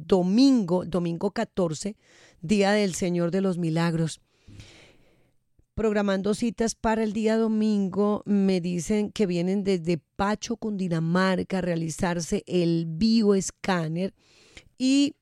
domingo 14, Día del Señor de los Milagros. Programando citas para el día domingo, me dicen que vienen desde Pacho, Cundinamarca, a realizarse el bioescáner y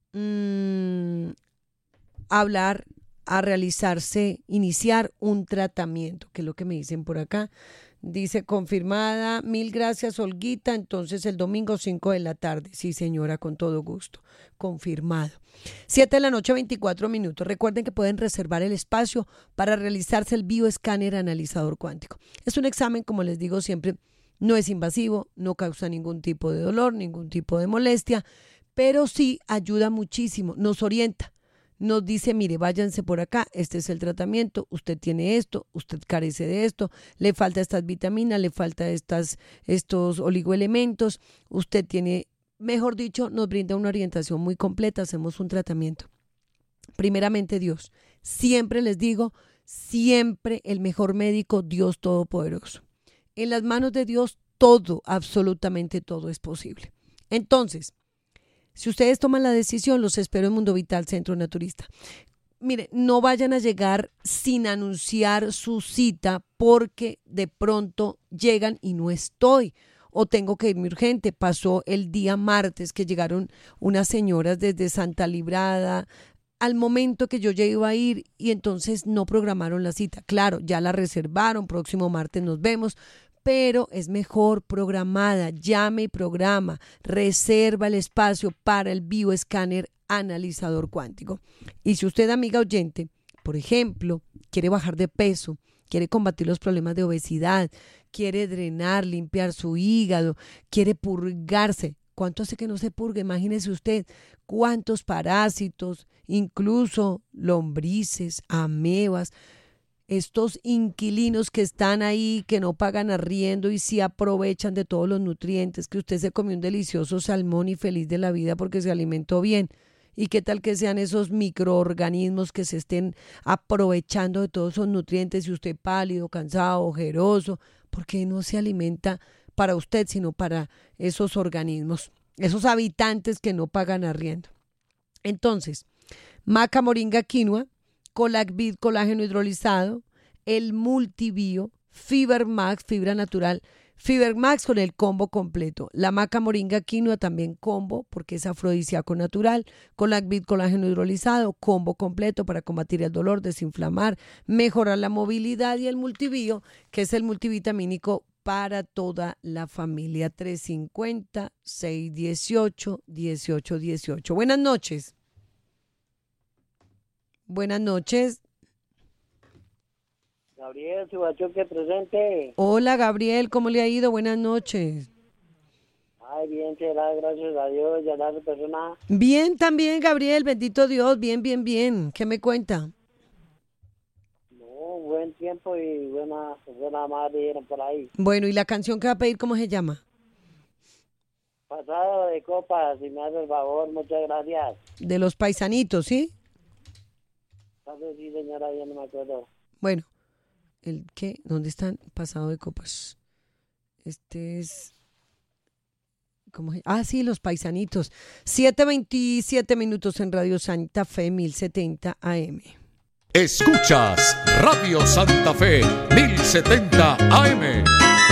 iniciar un tratamiento, que es lo que me dicen por acá. Dice, confirmada, 1000 gracias, Olguita. Entonces el domingo 5 de la tarde. Sí, señora, con todo gusto. Confirmado. 7 de la noche, 24 minutos. Recuerden que pueden reservar el espacio para realizarse el bioescáner analizador cuántico. Es un examen, como les digo siempre, no es invasivo, no causa ningún tipo de dolor, ningún tipo de molestia, pero sí ayuda muchísimo, nos orienta. Nos dice, mire, váyanse por acá, este es el tratamiento, usted tiene esto, usted carece de esto, le falta estas vitaminas, le falta estos oligoelementos, usted tiene, mejor dicho, nos brinda una orientación muy completa, hacemos un tratamiento. Primeramente Dios, siempre les digo, siempre el mejor médico, Dios Todopoderoso. En las manos de Dios todo, absolutamente todo es posible. Entonces, si ustedes toman la decisión, los espero en Mundo Vital Centro Naturista. Mire, no vayan a llegar sin anunciar su cita porque de pronto llegan y no estoy o tengo que irme urgente. Pasó el día martes que llegaron unas señoras desde Santa Librada al momento que yo ya iba a ir y entonces no programaron la cita. Claro, ya la reservaron, próximo martes nos vemos, pero es mejor programada. Llame y programa, reserva el espacio para el bioescáner analizador cuántico. Y si usted, amiga oyente, por ejemplo, quiere bajar de peso, quiere combatir los problemas de obesidad, quiere drenar, limpiar su hígado, quiere purgarse. ¿Cuánto hace que no se purga? Imagínese usted cuántos parásitos, incluso lombrices, amebas, estos inquilinos que están ahí, que no pagan arriendo y sí aprovechan de todos los nutrientes, que usted se comió un delicioso salmón y feliz de la vida porque se alimentó bien. ¿Y qué tal que sean esos microorganismos que se estén aprovechando de todos esos nutrientes y usted pálido, cansado, ojeroso? Porque no se alimenta para usted, sino para esos organismos, esos habitantes que no pagan arriendo. Entonces, maca, moringa, quinoa, Colacvid, colágeno hidrolizado, el multibio, Fibermax, fibra natural, Fibermax con el combo completo, la maca, moringa, quinoa también combo porque es afrodisíaco natural, Colacvid, colágeno hidrolizado, combo completo para combatir el dolor, desinflamar, mejorar la movilidad y el multibio, que es el multivitamínico para toda la familia. 350-618-1818. Buenas noches. Buenas noches. Gabriel Subachoque presente. Hola Gabriel, ¿cómo le ha ido? Buenas noches. Ay, bien, será, gracias a Dios, ya la persona. Bien también, Gabriel, bendito Dios, bien, bien, bien. ¿Qué me cuenta? No, buen tiempo y buena madre por ahí. Bueno, ¿y la canción que va a pedir, cómo se llama? Pasado de copas, si me hace el favor, muchas gracias. De los paisanitos, ¿sí? Sí, señora, yo no me acuerdo. Bueno, ¿el qué? ¿Dónde están? Pasado de copas. Este es... ¿Cómo se? Ah, sí, los paisanitos. 7:27 minutos en Radio Santa Fe, 1070 AM. Escuchas Radio Santa Fe, 1070 AM.